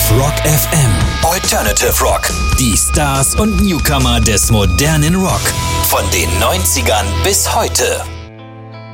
Rock FM. Alternative Rock. Die Stars und Newcomer des modernen Rock. Von den 90ern bis heute.